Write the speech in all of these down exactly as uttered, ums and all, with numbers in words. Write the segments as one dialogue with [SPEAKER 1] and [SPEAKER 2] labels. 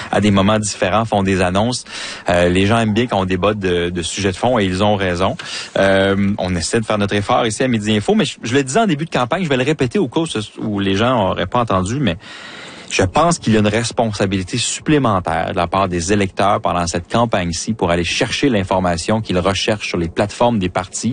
[SPEAKER 1] à des moments différents, font des annonces. Euh, les gens aiment bien quand on débat de, de sujets de fond et ils ont raison. Euh, on essaie de faire notre effort ici à Midi Info, mais je, je le disais en début de campagne, je vais le répéter au cas où les gens n'auraient pas entendu, mais je pense qu'il y a une responsabilité supplémentaire de la part des électeurs pendant cette campagne-ci pour aller chercher l'information qu'ils recherchent sur les plateformes des partis.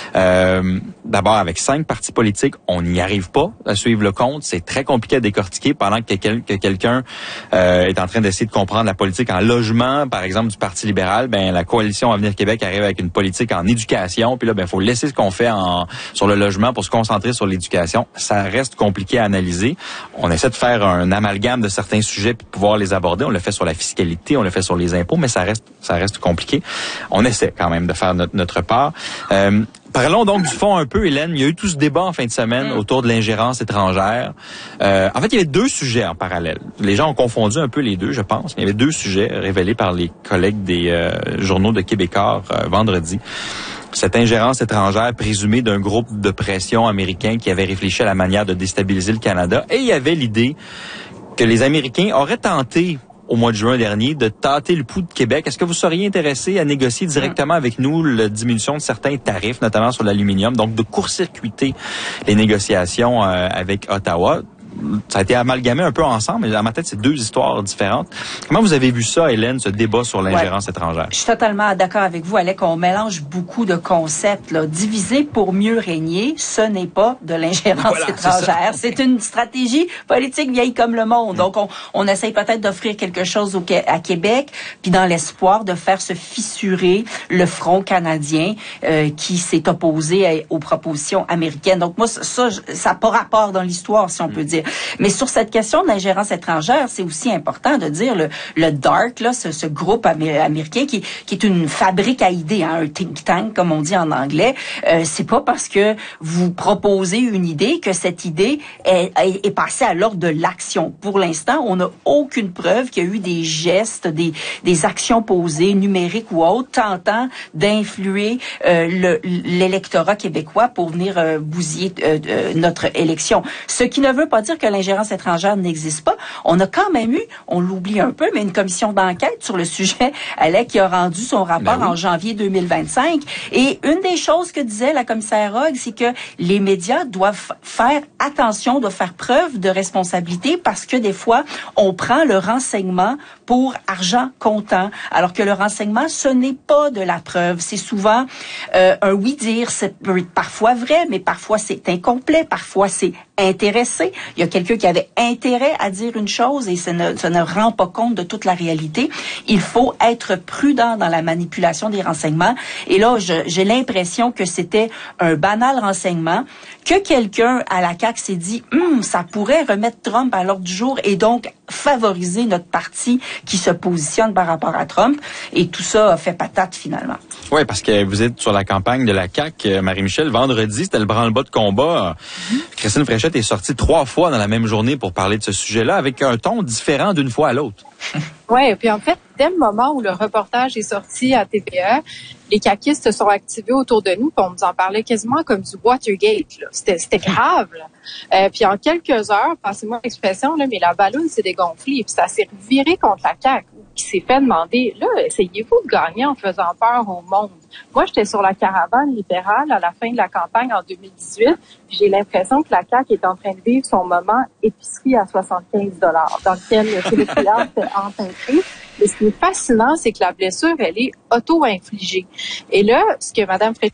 [SPEAKER 1] Euh, d'abord, avec cinq partis politiques, on n'y arrive pas à suivre le compte. C'est très compliqué à décortiquer pendant que, quel, que quelqu'un euh, est en train d'essayer de comprendre la politique en logement, par exemple, du Parti libéral. Ben, la coalition Avenir Québec arrive avec une politique en éducation. Puis là, ben, faut laisser ce qu'on fait en, sur le logement pour se concentrer sur l'éducation. Ça reste compliqué à analyser. On essaie de faire un amalgame de certains sujets puis de pouvoir les aborder. On le fait sur la fiscalité, on le fait sur les impôts, mais ça reste ça reste compliqué. On essaie quand même de faire notre, notre part. Euh, Parlons donc du fond un peu, Hélène. Il y a eu tout ce débat en fin de semaine mmh. autour de l'ingérence étrangère. Euh, en fait, il y avait deux sujets en parallèle. Les gens ont confondu un peu les deux, je pense. Il y avait deux sujets révélés par les collègues des euh, journaux de Québécois euh, vendredi. Cette ingérence étrangère présumée d'un groupe de pression américain qui avait réfléchi à la manière de déstabiliser le Canada. Et il y avait l'idée que les Américains auraient tenté au mois de juin dernier de tâter le pouls de Québec. Est-ce que vous seriez intéressé à négocier directement avec nous la diminution de certains tarifs, notamment sur l'aluminium, donc de court-circuiter les négociations euh, avec Ottawa? Ça a été amalgamé un peu ensemble, mais dans ma tête, c'est deux histoires différentes. Comment vous avez vu ça, Hélène, ce débat sur l'ingérence ouais. étrangère?
[SPEAKER 2] Je suis totalement d'accord avec vous, Alec. On mélange beaucoup de concepts. Là. Diviser pour mieux régner, ce n'est pas de l'ingérence voilà, étrangère. C'est, c'est une stratégie politique vieille comme le monde. Mmh. Donc, on, on essaye peut-être d'offrir quelque chose au, à Québec, puis dans l'espoir de faire se fissurer le front canadien euh, qui s'est opposé à, aux propositions américaines. Donc, moi, ça, ça n'a pas rapport dans l'histoire, si on mmh. peut dire. Mais sur cette question de l'ingérence étrangère, c'est aussi important de dire le, le DART, là, ce, ce groupe amé- américain qui, qui est une fabrique à idées, hein, un think tank, comme on dit en anglais. Euh, c'est pas parce que vous proposez une idée que cette idée est, est, est passée à l'ordre de l'action. Pour l'instant, on n'a aucune preuve qu'il y a eu des gestes, des, des actions posées, numériques ou autres, tentant d'influer euh, le, l'électorat québécois pour venir euh, bousiller euh, euh, notre élection. Ce qui ne veut pas dire que l'ingérence étrangère n'existe pas. On a quand même eu, on l'oublie un peu, mais une commission d'enquête sur le sujet, Alec, qui a rendu son rapport ben oui. en janvier deux mille vingt-cinq. Et une des choses que disait la commissaire Hogg, c'est que les médias doivent faire attention, doivent faire preuve de responsabilité parce que des fois, on prend le renseignement pour argent comptant, alors que le renseignement, ce n'est pas de la preuve. C'est souvent euh, un oui-dire. C'est parfois vrai, mais parfois c'est incomplet, parfois c'est intéressé. Il y a quelqu'un qui avait intérêt à dire une chose et ça ne, ça ne rend pas compte de toute la réalité. Il faut être prudent dans la manipulation des renseignements. Et là, je, j'ai l'impression que c'était un banal renseignement, que quelqu'un à la C A Q s'est dit hum, ça pourrait remettre Trump à l'ordre du jour et donc favoriser notre parti qui se positionne par rapport à Trump. Et tout ça a fait patate finalement.
[SPEAKER 1] Oui, parce que vous êtes sur la campagne de la C A Q, Marie-Michel. Vendredi, c'était le branle-bas de combat. Mm-hmm. Christine Fréchette est sortie trois fois dans la même journée pour parler de ce sujet-là, avec un ton différent d'une fois à l'autre.
[SPEAKER 3] Oui, et puis en fait, dès le moment où le reportage est sorti à T V A, les caquistes se sont activés autour de nous, puis on nous en parlait quasiment comme du Watergate. Là. C'était, c'était grave. Là. Euh, puis en quelques heures, passez-moi l'expression, là, mais la balloune s'est dégonflée, puis ça s'est viré contre la C A Q, qui s'est fait demander, là, essayez-vous de gagner en faisant peur au monde? Moi, j'étais sur la caravane libérale à la fin de la campagne en deux mille dix-huit, puis j'ai l'impression que la C A Q est en train de vivre son moment épicerie à soixante-quinze dollars, dans lequel le téléphone fait empêcher. Et ce qui est fascinant, c'est que la blessure, elle est auto-infligée. Et là, ce que Mme Fréchette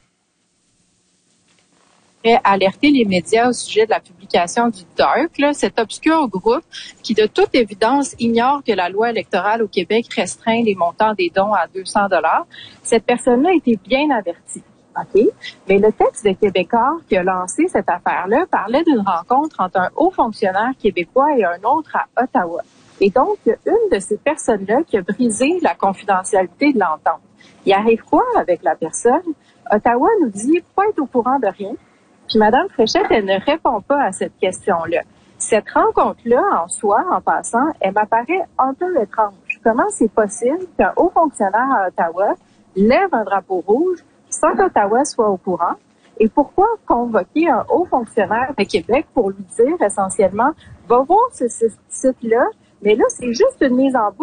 [SPEAKER 3] a alerté les médias au sujet de la publication du DART, là, cet obscur groupe qui, de toute évidence, ignore que la loi électorale au Québec restreint les montants des dons à deux cents dollars. Cette personne-là a été bien avertie. OK? Mais le texte de Québécois qui a lancé cette affaire-là parlait d'une rencontre entre un haut fonctionnaire québécois et un autre à Ottawa. Et donc, une de ces personnes-là qui a brisé la confidentialité de l'entente. Il arrive quoi avec la personne? Ottawa nous dit pas être au courant de rien. Puis Mme Fréchette, elle ne répond pas à cette question-là. Cette rencontre-là, en soi, en passant, elle m'apparaît un peu étrange. Comment c'est possible qu'un haut fonctionnaire à Ottawa lève un drapeau rouge sans qu'Ottawa soit au courant? Et pourquoi convoquer un haut fonctionnaire de Québec pour lui dire essentiellement, va voir ce, ce site-là, mais là, c'est juste une mise en bouche.